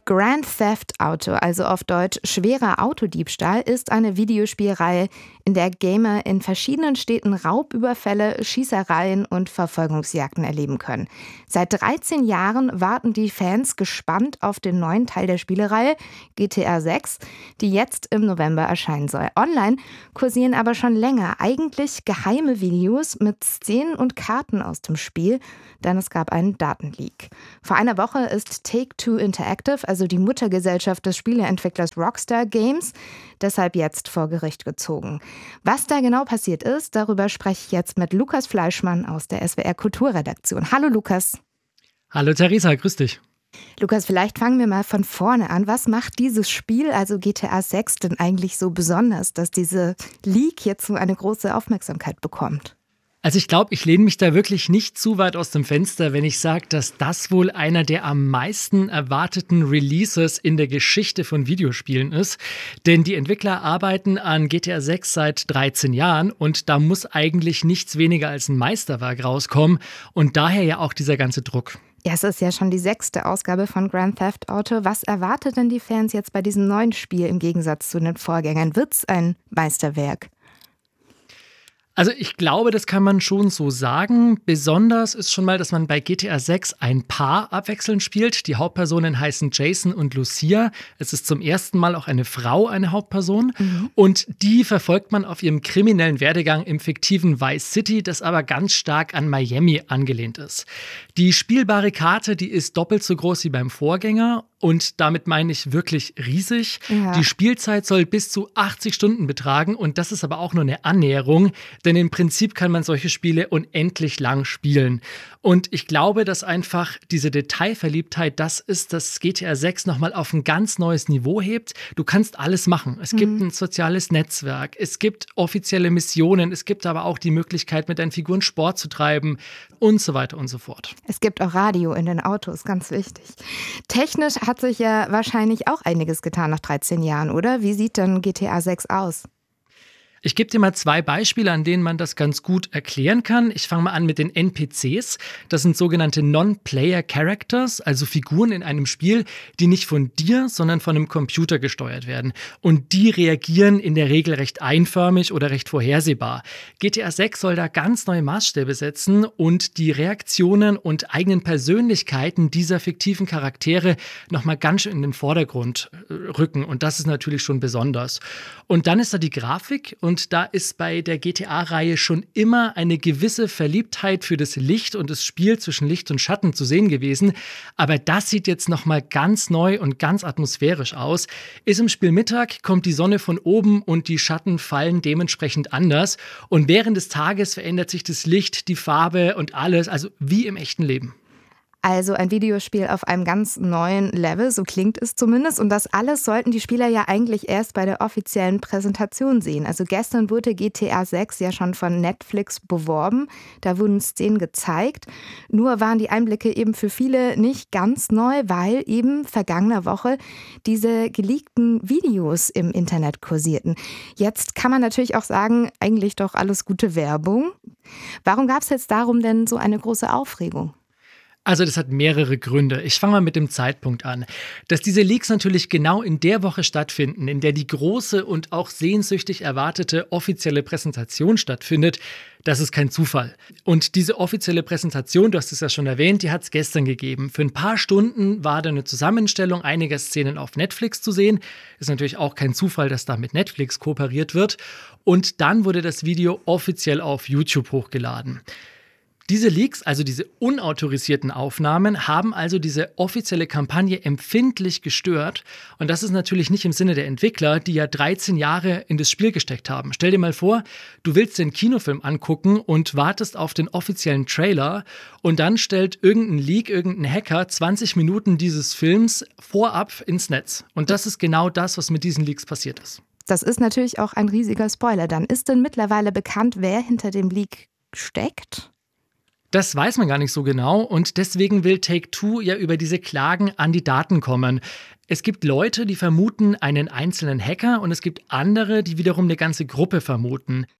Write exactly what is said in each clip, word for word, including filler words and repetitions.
Grand Theft Auto, also auf Deutsch schwerer Autodiebstahl, ist eine Videospielreihe, in der Gamer in verschiedenen Städten Raubüberfälle, Schießereien und Verfolgungsjagden erleben können. Seit dreizehn Jahren warten die Fans gespannt auf den neuen Teil der Spielereihe, G T A sechs, die jetzt im November erscheinen soll. Online kursieren aber schon länger eigentlich geheime Videos mit Szenen und Karten aus dem Spiel, denn es gab einen Datenleak. Vor einer Woche ist Take-Two Interactive, also die Muttergesellschaft des Spieleentwicklers Rockstar Games, deshalb jetzt vor Gericht gezogen. Was da genau passiert ist, darüber spreche ich jetzt mit Lukas Fleischmann aus der S W R Kulturredaktion. Hallo Lukas. Hallo Theresa, grüß dich. Lukas, vielleicht fangen wir mal von vorne an. Was macht dieses Spiel, also G T A sechs, denn eigentlich so besonders, dass diese Leak jetzt so eine große Aufmerksamkeit bekommt? Also ich glaube, ich lehne mich da wirklich nicht zu weit aus dem Fenster, wenn ich sage, dass das wohl einer der am meisten erwarteten Releases in der Geschichte von Videospielen ist. Denn die Entwickler arbeiten an G T A sechs seit dreizehn Jahren und da muss eigentlich nichts weniger als ein Meisterwerk rauskommen und daher ja auch dieser ganze Druck. Ja, es ist ja schon die sechste Ausgabe von Grand Theft Auto. Was erwartet denn die Fans jetzt bei diesem neuen Spiel im Gegensatz zu den Vorgängern? Wird's ein Meisterwerk? Also ich glaube, das kann man schon so sagen. Besonders ist schon mal, dass man bei G T A sechs ein Paar abwechselnd spielt. Die Hauptpersonen heißen Jason und Lucia. Es ist zum ersten Mal auch eine Frau eine Hauptperson. Mhm. Und die verfolgt man auf ihrem kriminellen Werdegang im fiktiven Vice City, das aber ganz stark an Miami angelehnt ist. Die spielbare Karte, die ist doppelt so groß wie beim Vorgänger. Und damit meine ich wirklich riesig. Ja. Die Spielzeit soll bis zu achtzig Stunden betragen und das ist aber auch nur eine Annäherung, denn im Prinzip kann man solche Spiele unendlich lang spielen. Und ich glaube, dass einfach diese Detailverliebtheit das ist, dass G T A sechs nochmal auf ein ganz neues Niveau hebt. Du kannst alles machen. Es mhm. gibt ein soziales Netzwerk, es gibt offizielle Missionen, es gibt aber auch die Möglichkeit, mit deinen Figuren Sport zu treiben und so weiter und so fort. Es gibt auch Radio in den Autos, ganz wichtig. Technisch hat sich ja wahrscheinlich auch einiges getan nach dreizehn Jahren, oder? Wie sieht denn G T A sechs aus? Ich gebe dir mal zwei Beispiele, an denen man das ganz gut erklären kann. Ich fange mal an mit den N P Cs. Das sind sogenannte Non-Player Characters, also Figuren in einem Spiel, die nicht von dir, sondern von einem Computer gesteuert werden. Und die reagieren in der Regel recht einförmig oder recht vorhersehbar. G T A sechs soll da ganz neue Maßstäbe setzen und die Reaktionen und eigenen Persönlichkeiten dieser fiktiven Charaktere nochmal ganz schön in den Vordergrund rücken. Und das ist natürlich schon besonders. Und dann ist da die Grafik. Und da ist bei der G T A-Reihe schon immer eine gewisse Verliebtheit für das Licht und das Spiel zwischen Licht und Schatten zu sehen gewesen. Aber das sieht jetzt nochmal ganz neu und ganz atmosphärisch aus. Ist im Spiel Mittag, kommt die Sonne von oben und die Schatten fallen dementsprechend anders. Und während des Tages verändert sich das Licht, die Farbe und alles, also wie im echten Leben. Also ein Videospiel auf einem ganz neuen Level, so klingt es zumindest. Und das alles sollten die Spieler ja eigentlich erst bei der offiziellen Präsentation sehen. Also gestern wurde G T A sechs ja schon von Netflix beworben. Da wurden Szenen gezeigt. Nur waren die Einblicke eben für viele nicht ganz neu, weil eben vergangener Woche diese geleakten Videos im Internet kursierten. Jetzt kann man natürlich auch sagen, eigentlich doch alles gute Werbung. Warum gab es jetzt darum denn so eine große Aufregung? Also das hat mehrere Gründe. Ich fange mal mit dem Zeitpunkt an. Dass diese Leaks natürlich genau in der Woche stattfinden, in der die große und auch sehnsüchtig erwartete offizielle Präsentation stattfindet, das ist kein Zufall. Und diese offizielle Präsentation, du hast es ja schon erwähnt, die hat es gestern gegeben. Für ein paar Stunden war da eine Zusammenstellung einiger Szenen auf Netflix zu sehen. Ist natürlich auch kein Zufall, dass da mit Netflix kooperiert wird. Und dann wurde das Video offiziell auf YouTube hochgeladen. Diese Leaks, also diese unautorisierten Aufnahmen, haben also diese offizielle Kampagne empfindlich gestört. Und das ist natürlich nicht im Sinne der Entwickler, die ja dreizehn Jahre in das Spiel gesteckt haben. Stell dir mal vor, du willst den Kinofilm angucken und wartest auf den offiziellen Trailer und dann stellt irgendein Leak, irgendein Hacker zwanzig Minuten dieses Films vorab ins Netz. Und das ist genau das, was mit diesen Leaks passiert ist. Das ist natürlich auch ein riesiger Spoiler. Dann ist denn mittlerweile bekannt, wer hinter dem Leak steckt? Das weiß man gar nicht so genau und deswegen will Take-Two ja über diese Klagen an die Daten kommen. Es gibt Leute, die vermuten einen einzelnen Hacker und es gibt andere, die wiederum eine ganze Gruppe vermuten.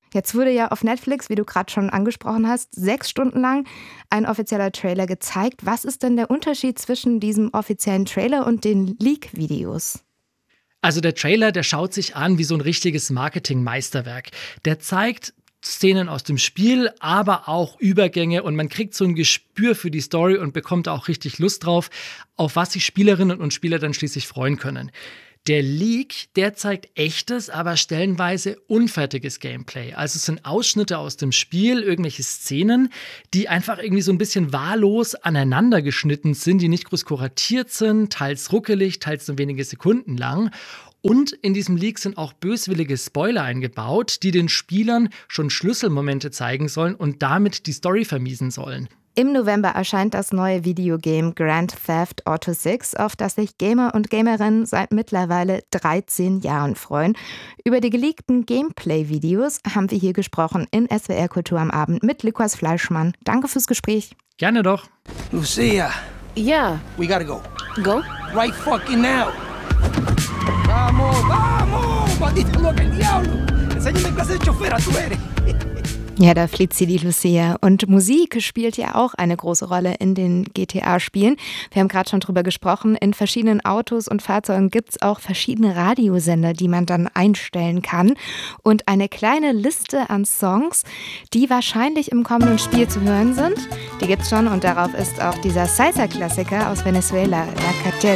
Jetzt wurde ja auf Netflix, wie du gerade schon angesprochen hast, sechs Stunden lang ein offizieller Trailer gezeigt. Was ist denn der Unterschied zwischen diesem offiziellen Trailer und den Leak-Videos? Also der Trailer, der schaut sich an wie so ein richtiges Marketing-Meisterwerk. Der zeigt Szenen aus dem Spiel, aber auch Übergänge und man kriegt so ein Gespür für die Story und bekommt auch richtig Lust drauf, auf was sich Spielerinnen und Spieler dann schließlich freuen können. Der Leak, der zeigt echtes, aber stellenweise unfertiges Gameplay. Also es sind Ausschnitte aus dem Spiel, irgendwelche Szenen, die einfach irgendwie so ein bisschen wahllos aneinander geschnitten sind, die nicht groß kuratiert sind, teils ruckelig, teils nur wenige Sekunden lang. Und in diesem Leak sind auch böswillige Spoiler eingebaut, die den Spielern schon Schlüsselmomente zeigen sollen und damit die Story vermiesen sollen. Im November erscheint das neue Videogame Grand Theft Auto sechs, auf das sich Gamer und Gamerinnen seit mittlerweile dreizehn Jahren freuen. Über die geleakten Gameplay-Videos haben wir hier gesprochen in S W R Kultur am Abend mit Lukas Fleischmann. Danke fürs Gespräch. Gerne doch. Lucia. Yeah. We gotta go. Go? Right fucking now. Vamos, vamos, maldita loca el diablo. Enséñame clase de chofera tú eres. Ja, da flieht sie, die Lucia. Und Musik spielt ja auch eine große Rolle in den G T A-Spielen. Wir haben gerade schon drüber gesprochen. In verschiedenen Autos und Fahrzeugen gibt es auch verschiedene Radiosender, die man dann einstellen kann. Und eine kleine Liste an Songs, die wahrscheinlich im kommenden Spiel zu hören sind, die gibt's schon. Und darauf ist auch dieser Salsa-Klassiker aus Venezuela, La Caché